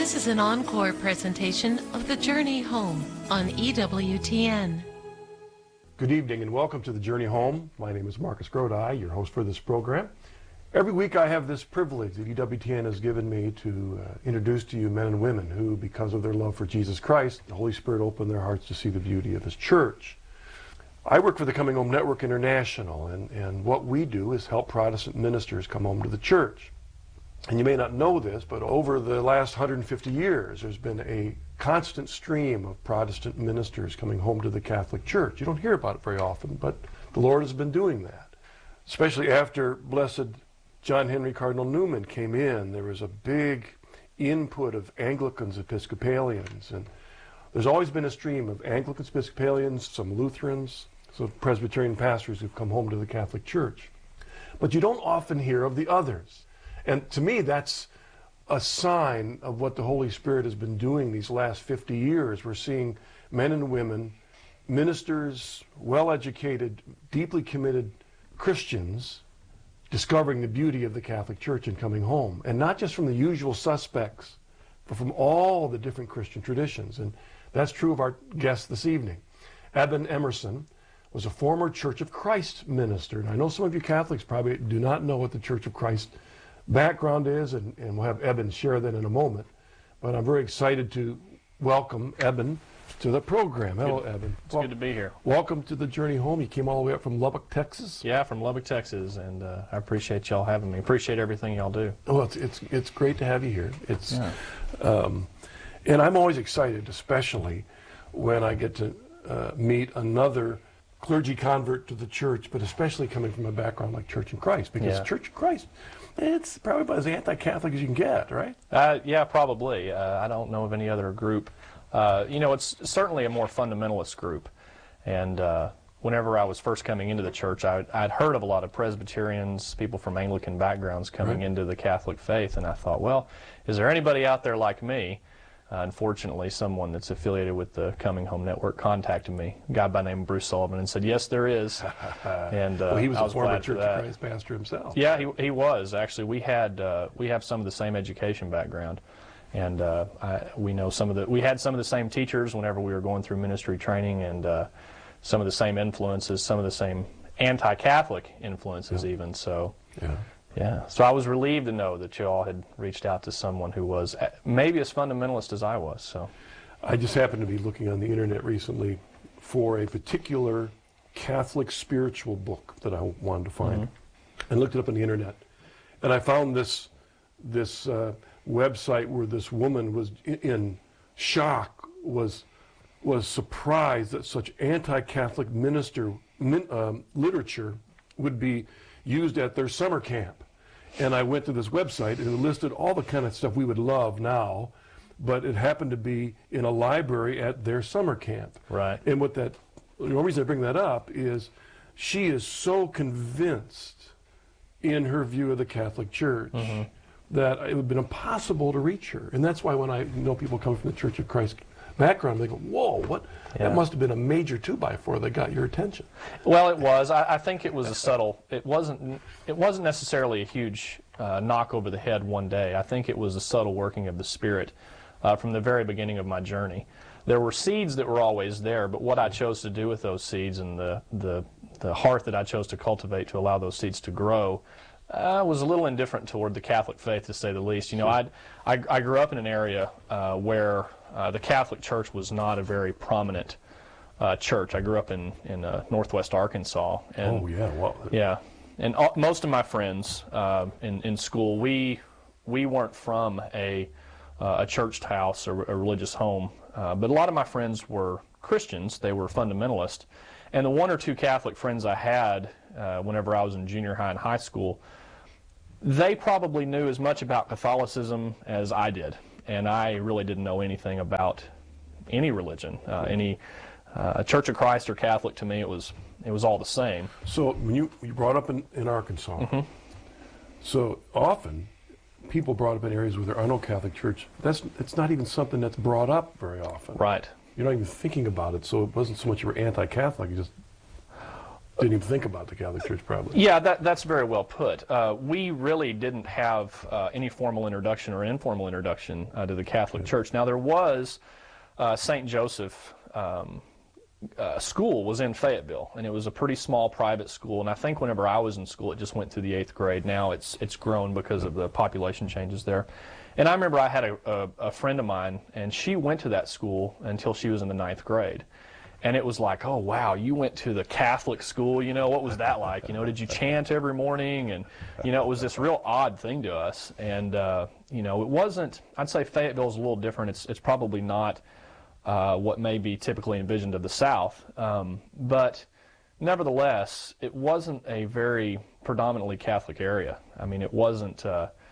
This is an encore presentation of The Journey Home on EWTN. Good evening and welcome to The Journey Home. My name is Marcus Grodi, your host for this program. Every week I have this privilege that EWTN has given me to introduce to you men and women who, because of their love for Jesus Christ, the Holy Spirit opened their hearts to see the beauty of His church. I work for the Coming Home Network International, and what we do is help Protestant ministers come home to the church. And you may not know this, but over the last 150 years, there's been a constant stream of Protestant ministers coming home to the Catholic Church. You don't hear about it very often, but the Lord has been doing that. Especially after Blessed John Henry Cardinal Newman came in, there was a big input of Anglicans, Episcopalians, and there's always been a stream of Anglicans, Episcopalians, some Lutherans, some Presbyterian pastors who've come home to the Catholic Church. But you don't often hear of the others. And to me, that's a sign of what the Holy Spirit has been doing these last 50 years. We're seeing men and women, ministers, well-educated, deeply committed Christians discovering the beauty of the Catholic Church and coming home. And not just from the usual suspects, but from all the different Christian traditions. And that's true of our guest this evening. Eben Emerson was a former Church of Christ minister. And I know some of you Catholics probably do not know what the Church of Christ background is, and we'll have Eben share that in a moment. But I'm very excited to welcome Eben to the program. Hello, Eben. It's good to be here. Welcome to The Journey Home. You came all the way up from Lubbock, Texas? Yeah, from Lubbock, Texas, and I appreciate y'all having me. Appreciate everything y'all do. Well, it's great to have you here. And I'm always excited, especially when I get to meet another clergy convert to the church, but especially coming from a background like Church of Christ, because Church of Christ, it's probably about as anti-Catholic as you can get, right? Yeah, probably. I don't know of any other group. It's certainly a more fundamentalist group. And whenever I was first coming into the church, I'd heard of a lot of Presbyterians, people from Anglican backgrounds coming into the Catholic faith, and I thought, well, is there anybody out there like me? Unfortunately, someone that's affiliated with the Coming Home Network contacted me, a guy by the name of Bruce Sullivan, and said, yes, there is. And well, he was a former glad Church of Christ pastor himself. Yeah, he was. Actually, we have some of the same education background. And we had some of the same teachers whenever we were going through ministry training, and some of the same influences, some of the same anti-Catholic influences even. So, so I was relieved to know that you all had reached out to someone who was maybe as fundamentalist as I was. So, I just happened to be looking on the internet recently for a particular Catholic spiritual book that I wanted to find, and looked it up on the internet, and I found this website where this woman was in shock, was surprised that such anti-Catholic literature would be used at their summer camp. And I went to this website and it listed all the kind of stuff we would love now, but it happened to be in a library at their summer camp. Right. And the only reason I bring that up is she is so convinced in her view of the Catholic Church that it would have been impossible to reach her. And that's why when I know people coming from the Church of Christ background, they go, whoa, what? Yeah. That must have been a major 2x4 that got your attention. Well, it was. I think it was a subtle, it wasn't necessarily a huge knock over the head one day. I think it was a subtle working of the Spirit from the very beginning of my journey. There were seeds that were always there, but what I chose to do with those seeds and the heart that I chose to cultivate to allow those seeds to grow was a little indifferent toward the Catholic faith, to say the least. You know, I grew up in an area where the Catholic Church was not a very prominent church. I grew up in northwest Arkansas. And, and most of my friends in school, we weren't from a church house or a religious home, but a lot of my friends were Christians. They were fundamentalist. And the one or two Catholic friends I had whenever I was in junior high and high school, they probably knew as much about Catholicism as I did, and I really didn't know anything about any religion, Church of Christ or Catholic. To me, it was all the same. So when you brought up in Arkansas, so often people brought up in areas where there are no Catholic church. It's not even something that's brought up very often. Right. You're not even thinking about it, so it wasn't so much you were anti-Catholic, you just didn't even think about the Catholic Church, probably. Yeah, that's very well put. We really didn't have any formal introduction or informal introduction to the Catholic Church. Now, there was St. Joseph school was in Fayetteville, and it was a pretty small private school. And I think whenever I was in school, it just went through the 8th grade. Now it's grown because of the population changes there. And I remember I had a friend of mine, and she went to that school until she was in the 9th grade. And it was like, oh, wow, you went to the Catholic school, you know, what was that like? You know, did you chant every morning? And, you know, it was this real odd thing to us. And, you know, it wasn't, I'd say Fayetteville's a little different. It's probably not what may be typically envisioned of the South. But nevertheless, it wasn't a very predominantly Catholic area. I mean, it wasn't,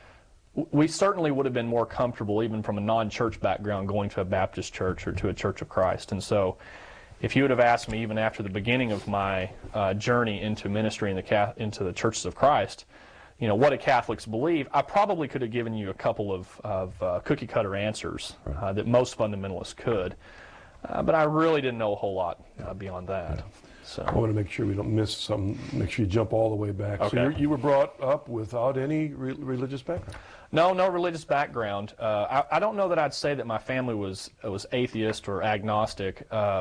we certainly would have been more comfortable, even from a non-church background, going to a Baptist church or to a Church of Christ. And so, if you would have asked me even after the beginning of my journey into ministry into the Churches of Christ, you know, what do Catholics believe, I probably could have given you a couple of cookie-cutter answers that most fundamentalists could. But I really didn't know a whole lot beyond that. Yeah. So I want to make sure we don't miss some, make sure you jump all the way back. Okay. So you were brought up without any religious background? No religious background. I don't know that I'd say that my family was atheist or agnostic.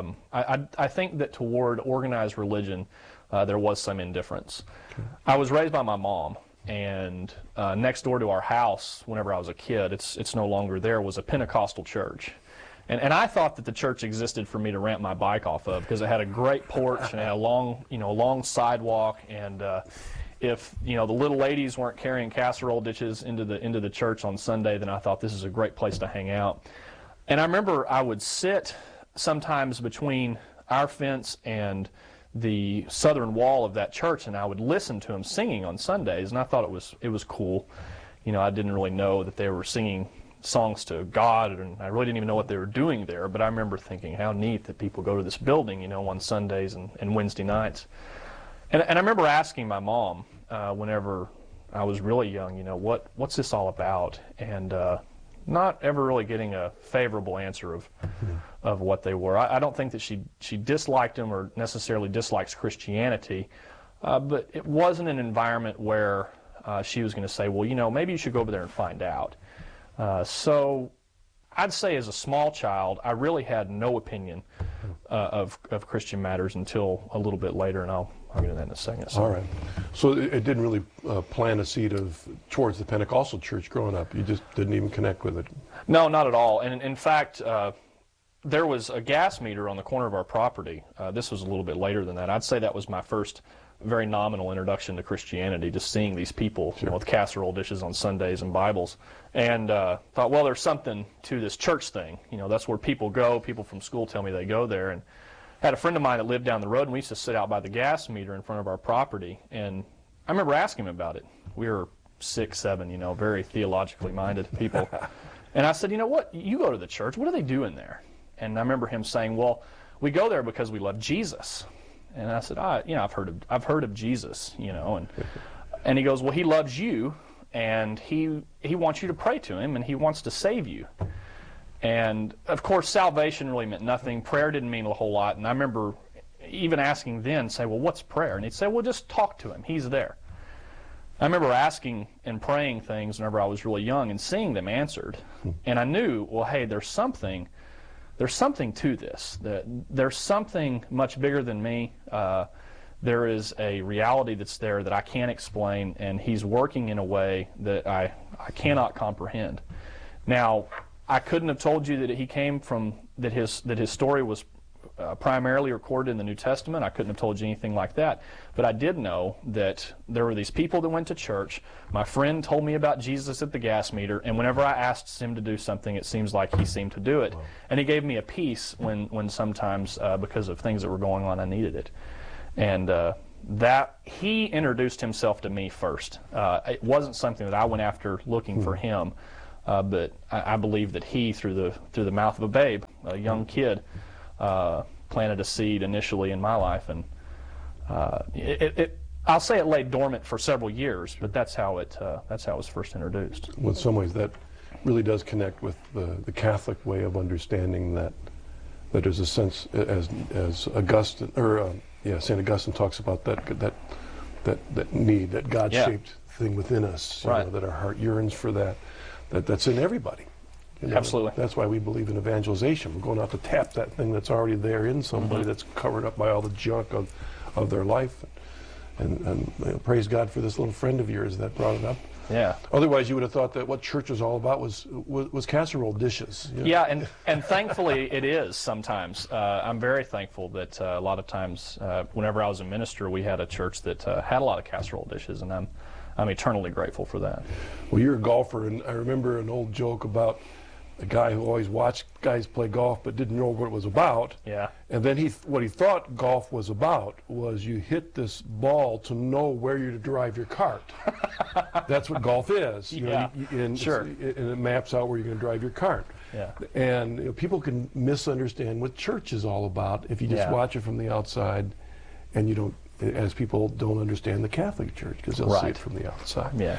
I think that toward organized religion, there was some indifference. Okay. I was raised by my mom, and next door to our house, whenever I was a kid, it's no longer there, was a Pentecostal church. And I thought that the church existed for me to ramp my bike off of, because it had a great porch and it had a long sidewalk, and if the little ladies weren't carrying casserole dishes into the church on Sunday, then I thought this is a great place to hang out. And I remember I would sit sometimes between our fence and the southern wall of that church, and I would listen to them singing on Sundays, and I thought it was cool. You know, I didn't really know that they were singing songs to God, and I really didn't even know what they were doing there, but I remember thinking how neat that people go to this building, you know, on Sundays and Wednesday nights. And I remember asking my mom whenever I was really young, you know, what's this all about? And not ever really getting a favorable answer of what they were. I don't think that she disliked them or necessarily dislikes Christianity, but it wasn't an environment where she was going to say, well, you know, maybe you should go over there and find out. So I'd say as a small child, I really had no opinion of Christian matters until a little bit later, and I'll get into that in a second. So. All right. So it didn't really plant a seed towards the Pentecostal church growing up. You just didn't even connect with it. No, not at all. And in fact, there was a gas meter on the corner of our property. This was a little bit later than that. I'd say that was my first very nominal introduction to Christianity, just seeing these people with casserole dishes on Sundays and Bibles, and thought, well, there's something to this church thing. You know, that's where people go. People from school tell me they go there, and I had a friend of mine that lived down the road, and we used to sit out by the gas meter in front of our property, and I remember asking him about it. We were 6, 7, you know, very theologically minded people, and I said, you know what, you go to the church, what do they do in there? And I remember him saying, well, we go there because we love Jesus. And I said, I've heard of Jesus, you know, and he goes, well, he loves you, and he wants you to pray to him, and he wants to save you. And of course, salvation really meant nothing. Prayer didn't mean a whole lot. And I remember even asking then, say, well, what's prayer? And he'd say, well, just talk to him. He's there. I remember asking and praying things whenever I was really young and seeing them answered. And I knew, well, hey, there's something to this. There's something much bigger than me. There is a reality that's there that I can't explain, and he's working in a way that I cannot comprehend. Now, I couldn't have told you that he came from, that his story was primarily recorded in the New Testament. I couldn't have told you anything like that. But I did know that there were these people that went to church. My friend told me about Jesus at the gas meter, and whenever I asked him to do something, it seems like he seemed to do it. Wow. And he gave me a peace when sometimes, because of things that were going on, I needed it. And that he introduced himself to me first. It wasn't something that I went after looking for him, but I believe that he, through the mouth of a babe, a young kid, planted a seed initially in my life, and I'll say it lay dormant for several years, but that's how it was first introduced. Well, in some ways, that really does connect with the Catholic way of understanding that there's a sense, as Augustine or Yeah, St. Augustine talks about that need, that God-shaped thing within us, you know, that our heart yearns for that's in everybody. You know, Absolutely. That's why we believe in evangelization. We're going out to tap that thing that's already there in somebody that's covered up by all the junk of their life. And you know, praise God for this little friend of yours that brought it up. Yeah. Otherwise, you would have thought that what church was all about was casserole dishes. You know? Yeah, and thankfully it is sometimes. I'm very thankful that a lot of times, whenever I was a minister, we had a church that had a lot of casserole dishes, and I'm eternally grateful for that. Well, you're a golfer, and I remember an old joke about a guy who always watched guys play golf but didn't know what it was about. Yeah. And then what he thought golf was about was you hit this ball to know where you're to drive your cart. That's what golf is. You know, and sure. And it maps out where you're going to drive your cart. Yeah. And you know, people can misunderstand what church is all about if you just watch it from the outside, and you don't, as people don't understand the Catholic Church because they'll see it from the outside. Yeah.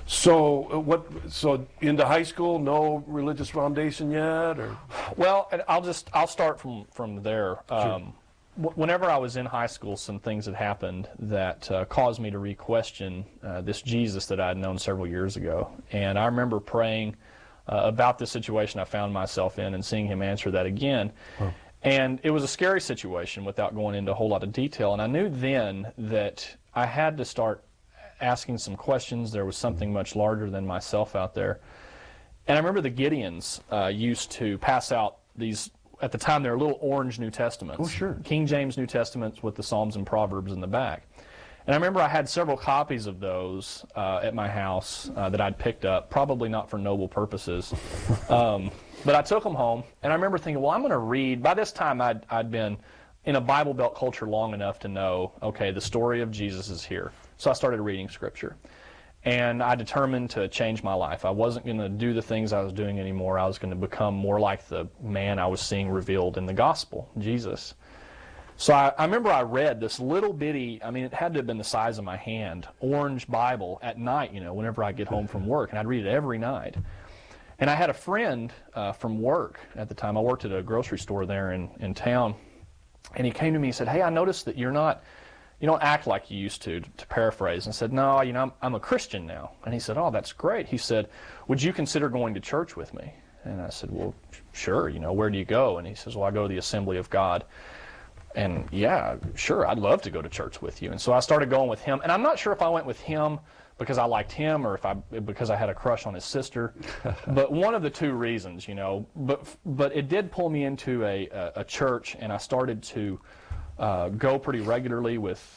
So So into high school, no religious foundation yet, or? Well, I'll start from there. Sure. Whenever I was in high school, some things had happened that caused me to re-question this Jesus that I had known several years ago. And I remember praying about the situation I found myself in and seeing him answer that again. Huh. And it was a scary situation without going into a whole lot of detail. And I knew then that I had to start asking some questions. There was something much larger than myself out there. And I remember the Gideons used to pass out these, at the time, they were little orange New Testaments. Oh, sure. King James New Testaments with the Psalms and Proverbs in the back. And I remember I had several copies of those at my house that I'd picked up, probably not for noble purposes. But I took them home, and I remember thinking, well, I'm going to read. By this time, I'd been in a Bible Belt culture long enough to know, okay, the story of Jesus is here. So I started reading Scripture. And I determined to change my life. I wasn't going to do the things I was doing anymore. I was going to become more like the man I was seeing revealed in the gospel, Jesus. So I remember I read this little bitty, I mean, it had to have been the size of my hand, orange Bible at night, you know, whenever I get home from work. And I'd read it every night. And I had a friend from work at the time. I worked at a grocery store there in town. And he came to me and said, hey, I noticed that you don't act like you used to paraphrase. And I said, no, you know, I'm a Christian now. And he said, oh, that's great. He said, would you consider going to church with me? And I said, well, sure, you know, where do you go? And he says, well, I go to the Assembly of God. And yeah, sure, I'd love to go to church with you. And so I started going with him. And I'm not sure if I went with him because I liked him or because I had a crush on his sister. But one of the two reasons, you know. But it did pull me into a church, and I started to go pretty regularly with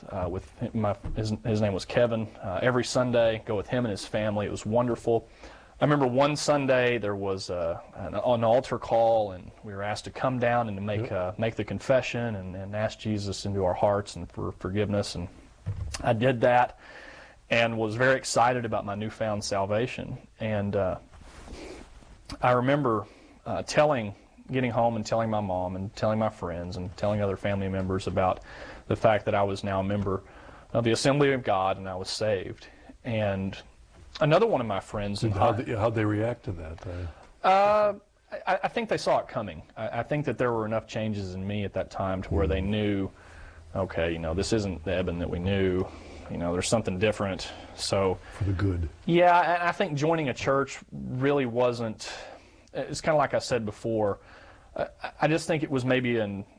his name was Kevin. Every Sunday, go with him and his family. It was wonderful. I remember one Sunday there was an altar call, and we were asked to come down and to make the confession and ask Jesus into our hearts and for forgiveness. And I did that and was very excited about my newfound salvation. And I remember getting home and telling my mom and telling my friends and telling other family members about the fact that I was now a member of the Assembly of God and I was saved. And another one of my friends... How'd they react to that? I think they saw it coming. I think that there were enough changes in me at that time to where they knew, okay, you know, this isn't the Eben that we knew. You know, there's something different. So for the good. Yeah, and I think joining a church really wasn't... It's kind of like I said before. I just think it was maybe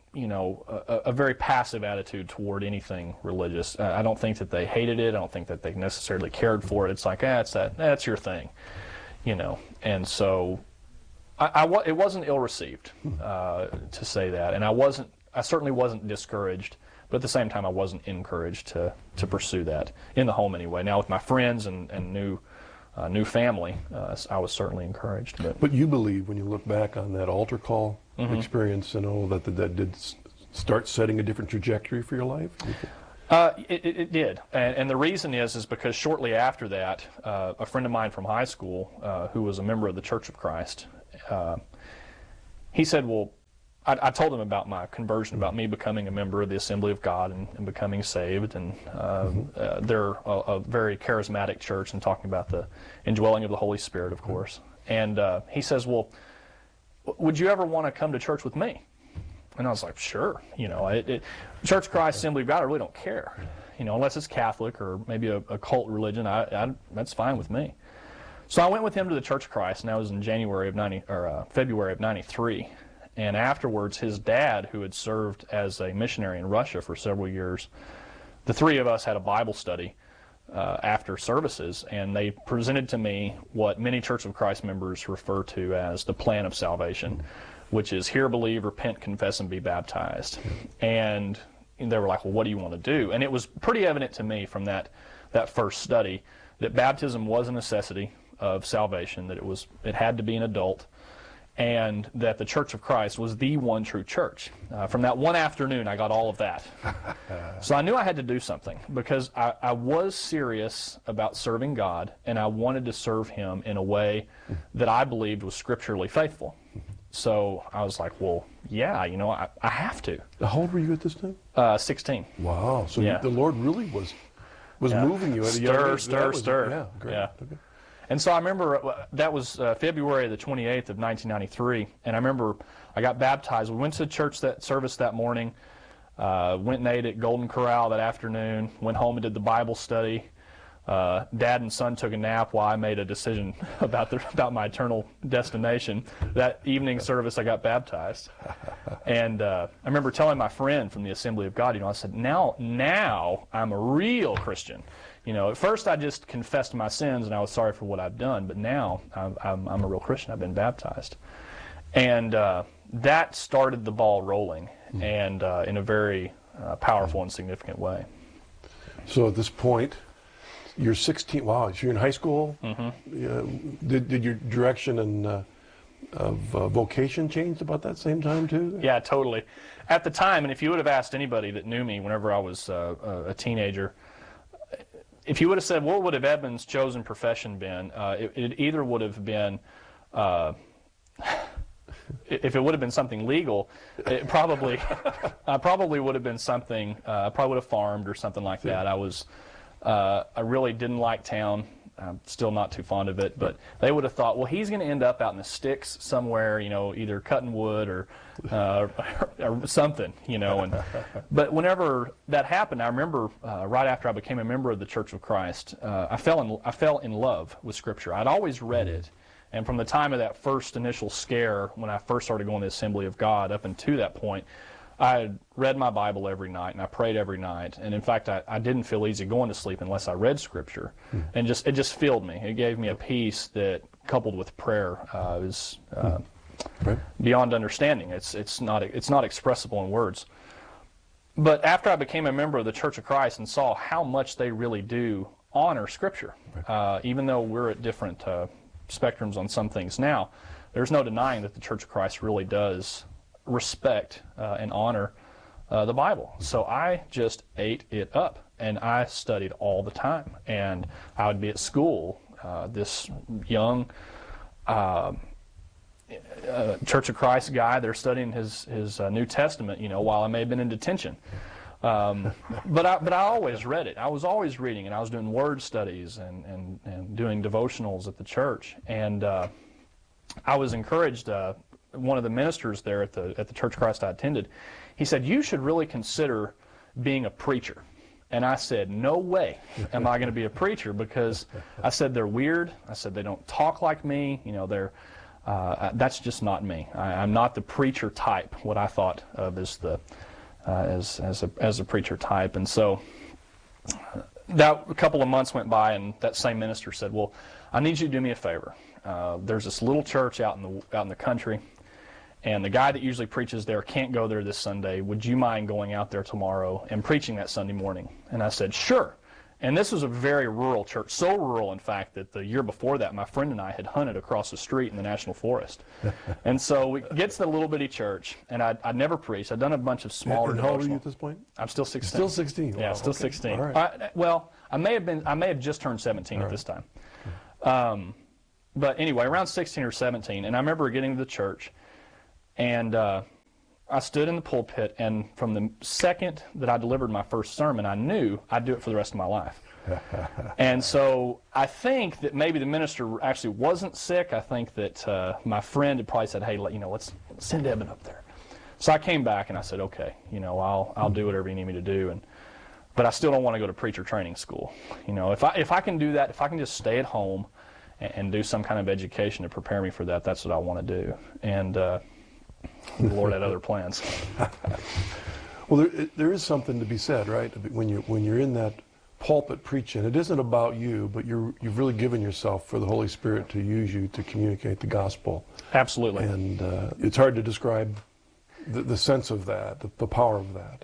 a very passive attitude toward anything religious. I don't think that they hated it. I don't think that they necessarily cared for it. It's like, that's your thing, you know. And so, it wasn't ill-received to say that, and I certainly wasn't discouraged. But at the same time, I wasn't encouraged to pursue that in the home anyway. Now with my friends and new family, I was certainly encouraged. But you believe, when you look back on that altar call experience, and all that did start setting a different trajectory for your life? It did, and the reason is because shortly after that, a friend of mine from high school, who was a member of the Church of Christ, he said, well, I told him about my conversion, about me becoming a member of the Assembly of God and becoming saved, and they're a very charismatic church, and talking about the indwelling of the Holy Spirit, of course. And he says, well, would you ever want to come to church with me? And I was like, sure. Church of Christ, Assembly of God, I really don't care. Unless it's Catholic or maybe a cult religion, that's fine with me. So I went with him to the Church of Christ, and that was in February of '93. And afterwards, his dad, who had served as a missionary in Russia for several years, the three of us had a Bible study after services, and they presented to me what many Church of Christ members refer to as the plan of salvation, which is hear, believe, repent, confess, and be baptized. And they were like, well, what do you want to do? And it was pretty evident to me from that first study that baptism was a necessity of salvation, that it had to be an adult, and that the Church of Christ was the one true church. From that one afternoon, I got all of that. So I knew I had to do something, because I was serious about serving God, and I wanted to serve Him in a way that I believed was scripturally faithful. So I was like, well, yeah, I have to. How old were you at this time? 16. Wow. So Yeah. the Lord really was moving you at a young age. Stir. Yeah, great. Yeah. Okay. And so I remember that was February the 28th of 1993, and I remember I got baptized. We went to church service that morning, went and ate at Golden Corral that afternoon, went home and did the Bible study. Dad and son took a nap while I made a decision about my eternal destination. That evening service, I got baptized. And I remember telling my friend from the Assembly of God, I said, now I'm a real Christian. At first I just confessed my sins and I was sorry for what I've done, but now I'm a real Christian. I've been baptized. And that started the ball rolling, and in a very powerful and significant way. So at this point, you're 16. Wow, so you're in high school. Mm-hmm. Did your direction and of vocation change about that same time too? Yeah, totally. At the time, and if you would have asked anybody that knew me whenever I was a teenager, if you would have said, what would have Edmund's chosen profession been, it either would have been, if it would have been something legal, I probably would have been something, I probably would have farmed or something like that. I really didn't like town. I'm still not too fond of it, but they would have thought, well, he's going to end up out in the sticks somewhere, either cutting wood or something, But whenever that happened, I remember right after I became a member of the Church of Christ, I fell in love with Scripture. I'd always read it, and from the time of that first initial scare, when I first started going to the Assembly of God, up until that point, I read my Bible every night, and I prayed every night. And in fact, I didn't feel easy going to sleep unless I read Scripture. And it just filled me. It gave me a peace that, coupled with prayer, is beyond understanding. It's not expressible in words. But after I became a member of the Church of Christ and saw how much they really do honor Scripture, even though we're at different spectrums on some things now, there's no denying that the Church of Christ really does respect and honor the Bible. So I just ate it up, and I studied all the time. And I would be at school, this young Church of Christ guy, they're studying his New Testament, while I may have been in detention. But I always read it. I was always reading, and I was doing word studies and doing devotionals at the church. And I was encouraged. One of the ministers there at the Church of Christ I attended, he said, you should really consider being a preacher. And I said, no way am I going to be a preacher, because I said they're weird. I said they don't talk like me. That's just not me. I'm not the preacher type, what I thought of as a preacher type. And so that a couple of months went by, and that same minister said, well, I need you to do me a favor. There's this little church out in the country, and the guy that usually preaches there can't go there this Sunday. Would you mind going out there tomorrow and preaching that Sunday morning? And I said, sure. And this was a very rural church, so rural, in fact, that the year before that, my friend and I had hunted across the street in the National Forest. And so we get to the little bitty church, and I'd never preached. I'd done a bunch of smaller And how old are you at this point? I'm still 16. Still 16? Yeah, Wow, still okay. 16. All right. Well, I may have just turned 17 at this time. But anyway, around 16 or 17, and I remember getting to the church, and I stood in the pulpit, and from the second that I delivered my first sermon, I knew I'd do it for the rest of my life. And so I think that maybe the minister actually wasn't sick. I think that my friend had probably said, hey, let's send Eben up there. So I came back and I said, okay, I'll do whatever you need me to do, but I still don't want to go to preacher training school. If I can do that, if I can just stay at home and do some kind of education to prepare me for that, that's what I want to do. And the Lord had other plans. Well, there is something to be said, right? When you're in that pulpit preaching, it isn't about you, but you've really given yourself for the Holy Spirit to use you to communicate the gospel. Absolutely. And it's hard to describe the sense of that, the power of that.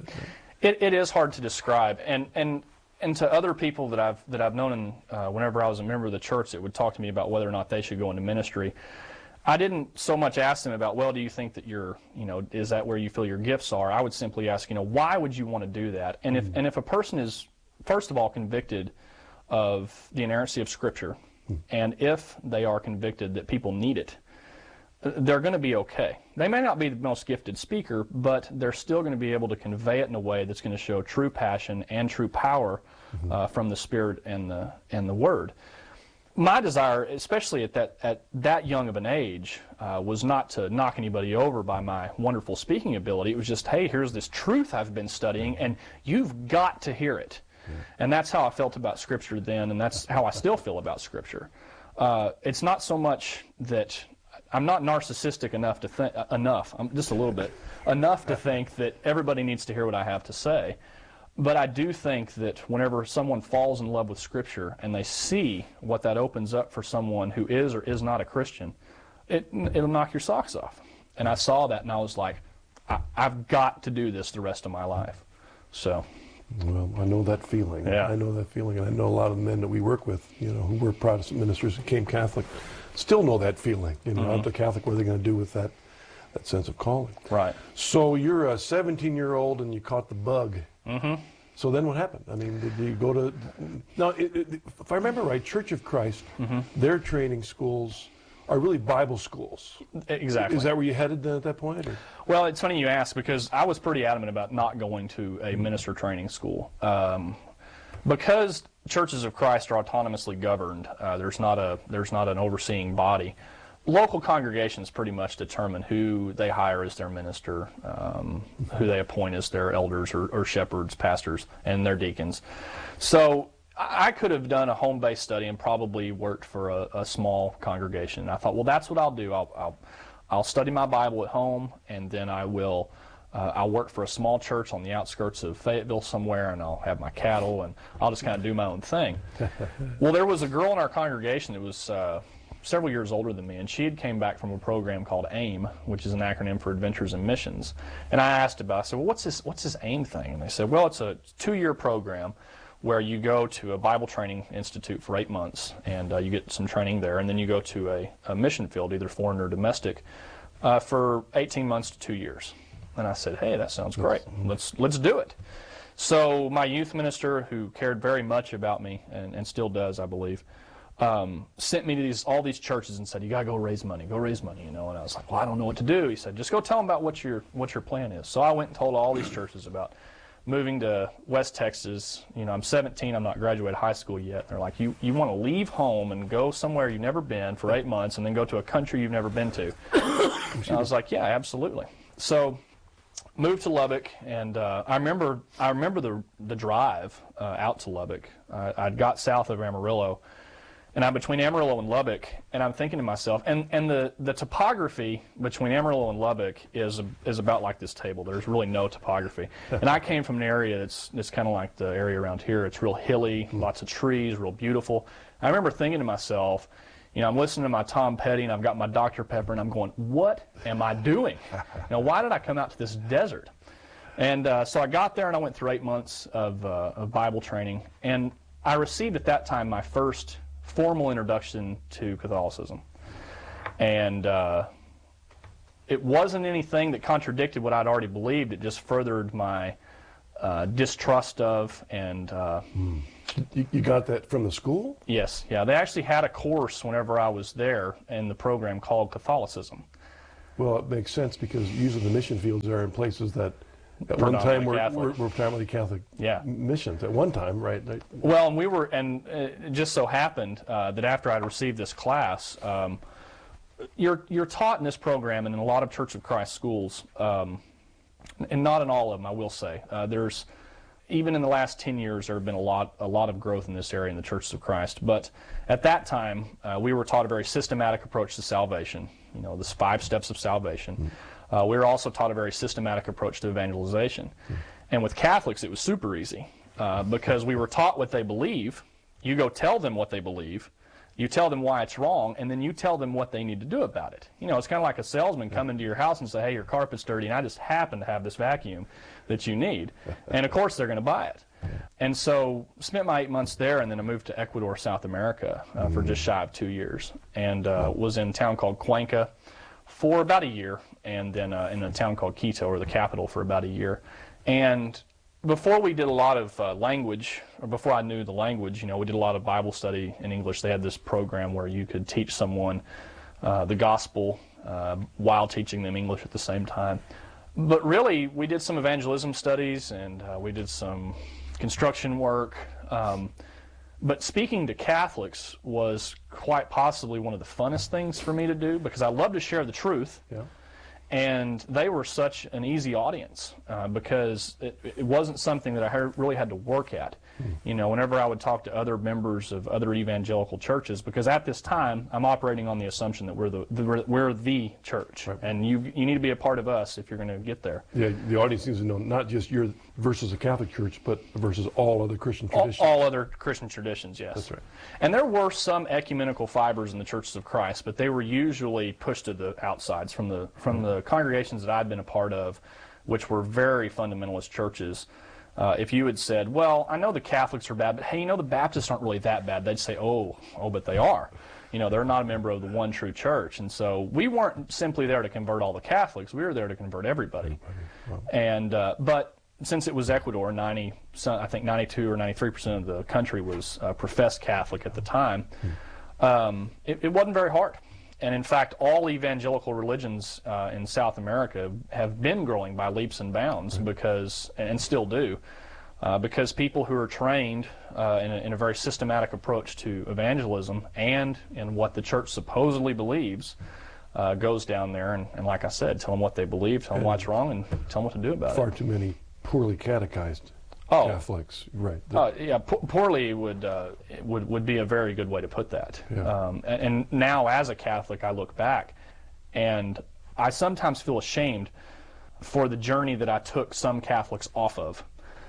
It is hard to describe, and to other people that I've known, whenever I was a member of the church, that would talk to me about whether or not they should go into ministry. I didn't so much ask them about, well, do you think that is that where you feel your gifts are? I would simply ask, why would you want to do that? And if a person is, first of all, convicted of the inerrancy of Scripture, and if they are convicted that people need it, they're going to be okay. They may not be the most gifted speaker, but they're still going to be able to convey it in a way that's going to show true passion and true power from the Spirit and the Word. My desire, especially at that young of an age, was not to knock anybody over by my wonderful speaking ability. It was just, hey, here's this truth I've been studying, and you've got to hear it. And that's how I felt about Scripture then, and that's how I still feel about Scripture. It's not so much that I'm not narcissistic enough to think, I'm just a little bit, enough to think that everybody needs to hear what I have to say. But I do think that whenever someone falls in love with Scripture and they see what that opens up for someone who is or is not a Christian, it'll knock your socks off. And I saw that and I was like, I've got to do this the rest of my life. So. Well, I know that feeling. Yeah. I know that feeling, and I know a lot of the men that we work with, who were Protestant ministers and became Catholic, still know that feeling. After Catholic, what are they going to do with that sense of calling? Right. So you're a 17-year-old and you caught the bug. Mm-hmm. So then what happened? I mean, did you go to... Now, if I remember right, Church of Christ, their training schools are really Bible schools. Exactly. Is that where you headed then at that point? Or? Well, it's funny you ask, because I was pretty adamant about not going to a minister training school. Because Churches of Christ are autonomously governed, there's not an overseeing body. Local congregations pretty much determine who they hire as their minister, who they appoint as their elders or shepherds, pastors, and their deacons. So I could have done a home-based study and probably worked for a small congregation. I thought, well, that's what I'll do. I'll study my Bible at home, and then I'll work for a small church on the outskirts of Fayetteville somewhere, and I'll have my cattle, and I'll just kind of do my own thing. Well, there was a girl in our congregation that was several years older than me, and she had came back from a program called AIM, which is an acronym for Adventures in Missions. And I asked about it. I said, well, what's this AIM thing? And they said, well, it's a 2-year program where you go to a Bible training institute for 8 months, and you get some training there, and then you go to a mission field, either foreign or domestic, for 18 months to 2 years. And I said, hey, that sounds great. Let's do it. So my youth minister, who cared very much about me, and still does, I believe, sent me to all these churches and said, you got to go raise money, And I was like, well, I don't know what to do. He said, just go tell them about what your plan is. So I went and told all these churches about moving to West Texas. I'm 17, I'm not graduated high school yet. They're like, you want to leave home and go somewhere you've never been for 8 months and then go to a country you've never been to? And I was like, yeah, absolutely. So moved to Lubbock, and I remember the drive out to Lubbock. I'd got south of Amarillo, and I'm between Amarillo and Lubbock, and I'm thinking to myself, and the topography between Amarillo and Lubbock is about like this table. There's really no topography. And I came from an area that's kind of like the area around here. It's real hilly, lots of trees, real beautiful. I remember thinking to myself, I'm listening to my Tom Petty, and I've got my Dr. Pepper, and I'm going, what am I doing? Why did I come out to this desert? And so I got there, and I went through 8 months of Bible training, and I received at that time my first formal introduction to Catholicism. And it wasn't anything that contradicted what I'd already believed. It just furthered my distrust of and... You got that from the school? Yes, yeah. They actually had a course whenever I was there in the program called Catholicism. Well, it makes sense because usually the mission fields are in places that at one time were primarily Catholic missions. At one time, right? Well, and it just so happened that after I'd received this class, you're taught in this program and in a lot of Church of Christ schools And not in all of them, I will say. Even in the last 10 years, there have been a lot of growth in this area in the Churches of Christ. But at that time, we were taught a very systematic approach to salvation, the 5 steps of salvation. We were also taught a very systematic approach to evangelization. And with Catholics, it was super easy because we were taught what they believe. You go tell them what they believe. You tell them why it's wrong, and then you tell them what they need to do about it. It's kind of like a salesman coming to your house and say, hey, your carpet's dirty, and I just happen to have this vacuum that you need. And, of course, they're going to buy it. And so spent my 8 months there, and then I moved to Ecuador, South America, for just shy of 2 years, and was in a town called Cuenca for about a year, and then in a town called Quito, or the capital, for about a year. And before we did a lot of language, or before I knew the language, we did a lot of Bible study in English. They had this program where you could teach someone the gospel while teaching them English at the same time. But really, we did some evangelism studies, and we did some construction work. But speaking to Catholics was quite possibly one of the funnest things for me to do, because I love to share the truth. Yeah. And they were such an easy audience because it wasn't something that I really had to work at. Whenever I would talk to other members of other evangelical churches, because at this time I'm operating on the assumption that we're the church, right. And you need to be a part of us if you're going to get there. Yeah, the audience needs to know not just your versus a Catholic church, but versus all other Christian traditions. All other Christian traditions, yes. That's right. And there were some ecumenical fibers in the Churches of Christ, but they were usually pushed to the outsides from the congregations that I'd been a part of, which were very fundamentalist churches. If you had said, well, I know the Catholics are bad, but hey, the Baptists aren't really that bad, they'd say, oh, but they are. They're not a member of the one true church. And so we weren't simply there to convert all the Catholics, we were there to convert everybody. Wow. And but since it was Ecuador, I think 92 or 93% of the country was professed Catholic at the time, it wasn't very hard. And in fact, all evangelical religions in South America have been growing by leaps and bounds and still do, because people who are trained in a very systematic approach to evangelism and in what the church supposedly believes goes down there and like I said, tell them what they believe, tell them why it's wrong, and tell them what to do about it. Far too many poorly catechized Catholics, right? Poorly would be a very good way to put that. Yeah. And now, as a Catholic, I look back, and I sometimes feel ashamed for the journey that I took some Catholics off of.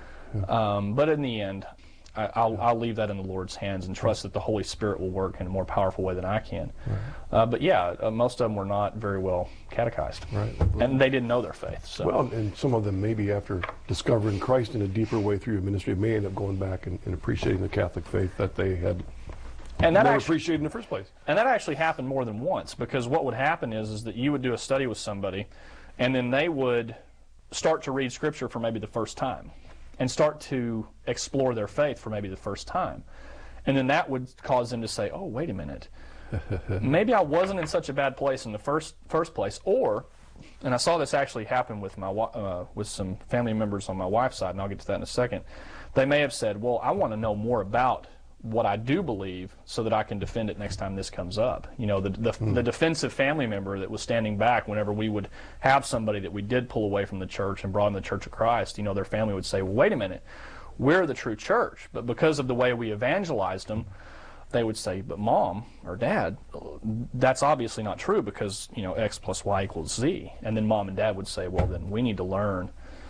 Yeah. But in the end, I'll leave that in the Lord's hands and trust that the Holy Spirit will work in a more powerful way than I can. Right. But yeah, most of them were not very well catechized, right. And they didn't know their faith. So. Well, and some of them maybe after discovering Christ in a deeper way through your ministry may end up going back and appreciating the Catholic faith that they had never appreciated in the first place. And that actually happened more than once, because what would happen is that you would do a study with somebody, and then they would start to read Scripture for maybe the first time, and start to explore their faith for maybe the first time. And then that would cause them to say, oh, wait a minute, maybe I wasn't in such a bad place in the first place. Or, and I saw this actually happen with with some family members on my wife's side, and I'll get to that in a second. They may have said, well, I want to know more about what I do believe so that I can defend it next time this comes up. The defensive family member that was standing back whenever we would have somebody that we did pull away from the church and brought in the Church of Christ, their family would say, well, wait a minute, we're the true church. But because of the way we evangelized them, they would say, but Mom or Dad, that's obviously not true because, X plus Y equals Z. And then Mom and Dad would say, well, then we need to learn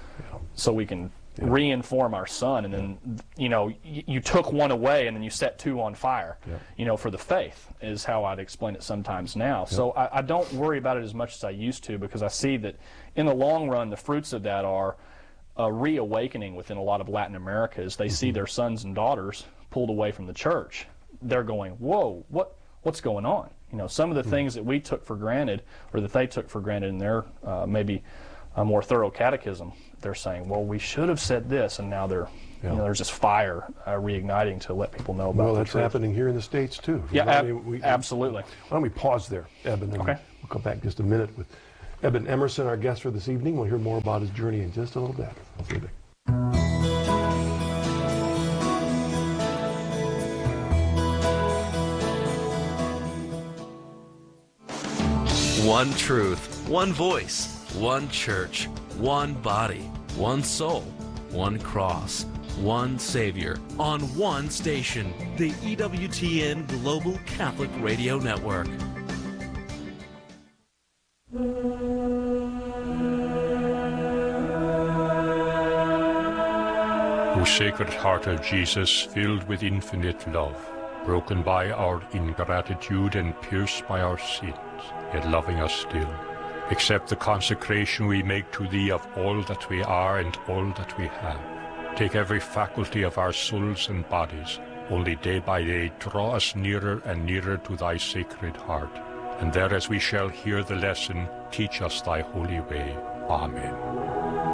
so we can re-inform our son. And then, you took one away and then you set two on fire, for the faith is how I'd explain it sometimes now. So I don't worry about it as much as I used to, because I see that in the long run, the fruits of that are a reawakening within a lot of Latin America as they see their sons and daughters pulled away from the church. They're going, whoa, what's going on? Some of the things that we took for granted, or that they took for granted in their maybe a more thorough catechism, they're saying, well, we should have said this, and now there's this fire reigniting to let people know about. Well, that's happening here in the States too. Yeah, absolutely. Why don't we pause there, Eben, and we'll come back in just a minute with Eben Emerson, our guest for this evening. We'll hear more about his journey in just a little bit. Let's see. One truth, one voice, one church. one body, one soul, one cross, one Savior, on one station, the EWTN Global Catholic Radio Network. O Sacred Heart of Jesus, filled with infinite love, broken by our ingratitude and pierced by our sins, yet loving us still, accept the consecration we make to Thee of all that we are and all that we have. Take every faculty of our souls and bodies, only day by day draw us nearer and nearer to Thy Sacred Heart, and there as we shall hear the lesson, teach us Thy holy way. Amen.